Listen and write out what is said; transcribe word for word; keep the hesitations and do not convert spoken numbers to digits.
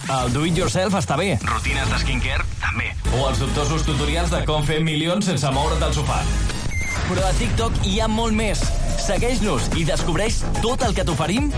El do-it-yourself està bé. Rutines de skincare, també. O els dubtosos tutorials de com fer milions sense moure't del sofà. Però a TikTok hi ha molt més. Segueix-nos i descobreix tot el que t'oferim